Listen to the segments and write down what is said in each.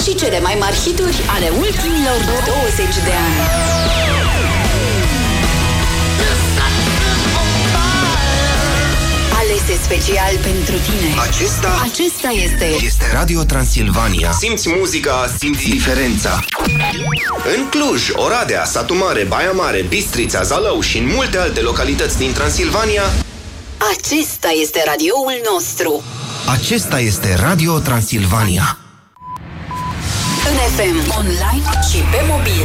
și cele mai mari hituri ale ultimilor 20 de ani. Alese special pentru tine. Acesta este Radio Transilvania. Simți muzica, simți diferența. În Cluj, Oradea, Satu Mare, Baia Mare, Bistrița, Zalău și în multe alte localități din Transilvania. Acesta este radioul nostru. Acesta este Radio Transilvania. În FM, online și pe mobil.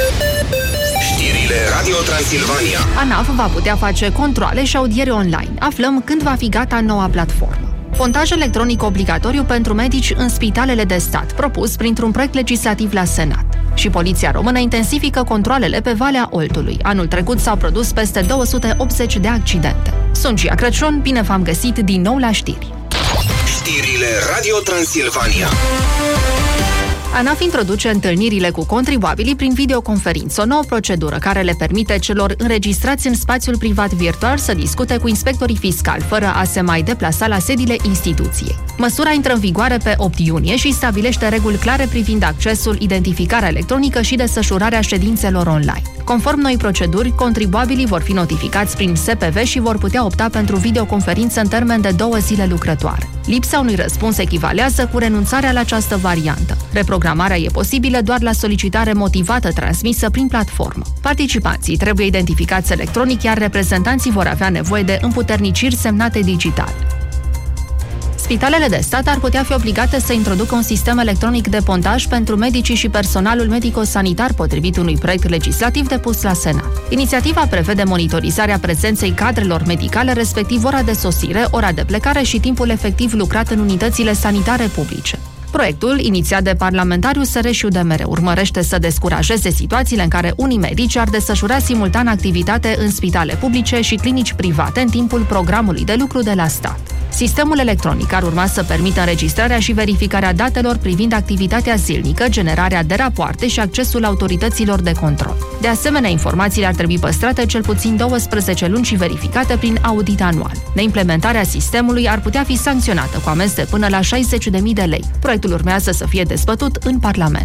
Știrile Radio Transilvania. ANAF va putea face controale și audiere online. Aflăm când va fi gata noua platformă. Pontaj electronic obligatoriu pentru medici în spitalele de stat, propus printr-un proiect legislativ la Senat. Și Poliția Română intensifică controalele pe Valea Oltului. Anul trecut s-au produs peste 280 de accidente. Sunt Gia Crăciun, bine v-am găsit din nou la știri. Știrile Radio Transilvania. ANAF introduce întâlnirile cu contribuabilii prin videoconferință, o nouă procedură care le permite celor înregistrați în spațiul privat virtual să discute cu inspectorii fiscali, fără a se mai deplasa la sediile instituției. Măsura intră în vigoare pe 8 iunie și stabilește reguli clare privind accesul, identificarea electronică și desfășurarea ședințelor online. Conform noi proceduri, contribuabilii vor fi notificați prin SPV și vor putea opta pentru videoconferință în termen de 2 zile lucrătoare. Lipsa unui răspuns echivalează cu renunțarea la această variantă. Reprogramarea e posibilă doar la solicitare motivată transmisă prin platformă. Participanții trebuie identificați electronic, iar reprezentanții vor avea nevoie de împuterniciri semnate digital. Spitalele de stat ar putea fi obligate să introducă un sistem electronic de pontaj pentru medicii și personalul medico-sanitar, potrivit unui proiect legislativ depus la Senat. Inițiativa prevede monitorizarea prezenței cadrelor medicale, respectiv ora de sosire, ora de plecare și timpul efectiv lucrat în unitățile sanitare publice. Proiectul, inițiat de parlamentari USR și UDMR, urmărește să descurajeze situațiile în care unii medici ar desfășura simultan activitate în spitale publice și clinici private în timpul programului de lucru de la stat. Sistemul electronic ar urma să permită înregistrarea și verificarea datelor privind activitatea zilnică, generarea de rapoarte și accesul autorităților de control. De asemenea, informațiile ar trebui păstrate cel puțin 12 luni și verificate prin audit anual. Neimplementarea sistemului ar putea fi sancționată cu amenzi de până la 60.000 de lei. Proiectul urmează să fie dezbătut în Parlament.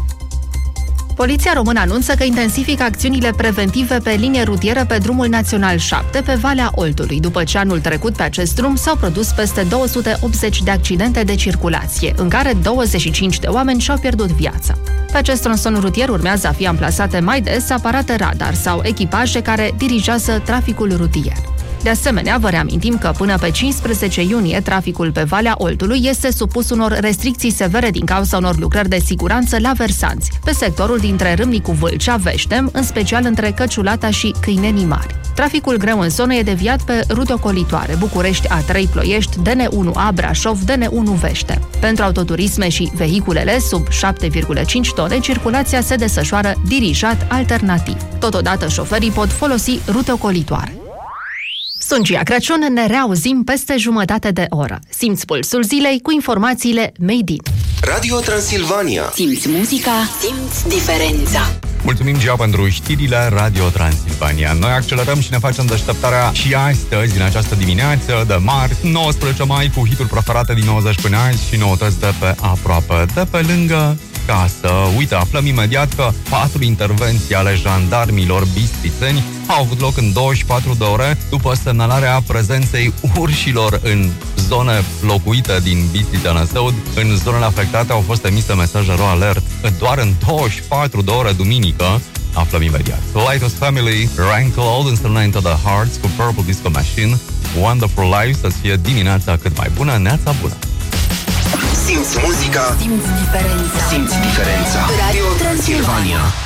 Poliția română anunță că intensifică acțiunile preventive pe linie rutieră pe drumul național 7 pe Valea Oltului, după ce anul trecut pe acest drum s-au produs peste 280 de accidente de circulație, în care 25 de oameni și-au pierdut viața. Pe acest tronson rutier urmează a fi amplasate mai des aparate radar sau echipaje care dirigează traficul rutier. De asemenea, vă reamintim că până pe 15 iunie traficul pe Valea Oltului este supus unor restricții severe din cauza unor lucrări de siguranță la versanți, pe sectorul dintre Râmnicu Vâlcea, Veștem, în special între Căciulata și Câinenii Mari. Traficul greu în zonă e deviat pe rute ocolitoare, București A3 Ploiești, DN1A Brașov, DN1 Veștem. Pentru autoturisme și vehiculele sub 7,5 tone, circulația se desfășoară dirijat alternativ. Totodată, șoferii pot folosi rute ocolitoare. Sunt Gia Crăciun, ne reauzim peste jumătate de oră. Simți pulsul zilei cu informațiile Made in Radio Transilvania. Simți muzica, simți diferența. Mulțumim, Gia, pentru știrile Radio Transilvania. Noi accelerăm și ne facem deșteptarea și astăzi, în această dimineață de marți, 19 mai, cu hituri preferate din 90 până azi și noutăți de pe aproape de pe lângă casă. Uite, aflăm imediat că 4 intervenții ale jandarmilor bistrițeni au avut loc în 24 de ore după semnalarea prezenței urșilor în zone locuite din Bistrița Năsăud. În zonele afectate au fost emise mesaje RO alert doar în 24 de ore duminică. Aflăm imediat. The Lighthouse Family, Rankle, însemnă Into the Hearts cu Purple Disco Machine. Wonderful Life, să-ți fie dimineața cât mai bună, neața bună. Simți muzica, simți diferența. Simți diferența. Radio Transilvania.